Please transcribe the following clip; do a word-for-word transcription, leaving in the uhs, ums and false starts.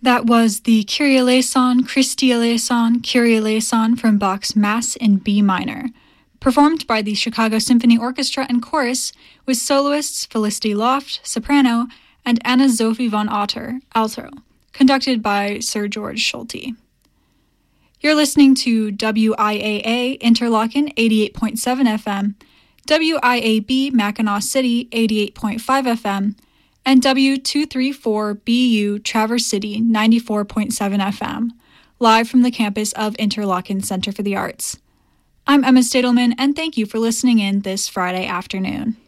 That was the Kyrie eleison, Christi eleison, Kyrie eleison from Bach's Mass in B minor, performed by the Chicago Symphony Orchestra and Chorus with soloists Felicity Loft, soprano, and Anna Sophie von Otter, alto, conducted by Sir George Schulte. You're listening to W I A A Interlochen eighty-eight point seven F M, W I A B Mackinac City eighty-eight point five F M, and W two thirty-four B U Traverse City ninety-four point seven F M, live from the campus of Interlochen Center for the Arts. I'm Emma Stadelman, and thank you for listening in this Friday afternoon.